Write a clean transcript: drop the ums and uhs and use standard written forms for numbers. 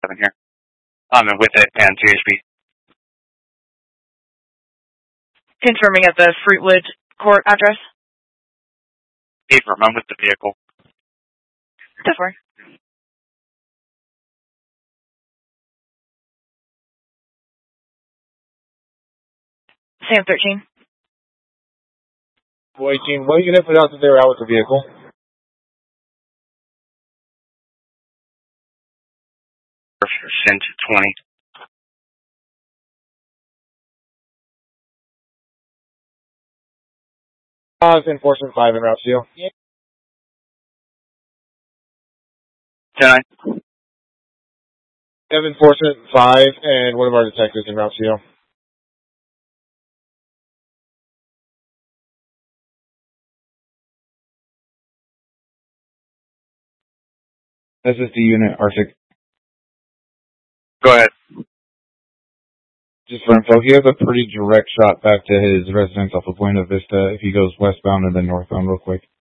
7 here. I'm with it and THB. Confirming at the Fruitwood Court address. Affirm, I'm with the vehicle. 4. Sam 13. Boy, Gene, what unit put out that they were out with the vehicle? Sent 20. Enforcement 5 in route seal. 10-9. We have enforcement 5 and one of our detectives in route seal. This is the unit, Arctic. Go ahead. Just for info, he has a pretty direct shot back to his residence off of Buena Vista if he goes westbound and then northbound real quick.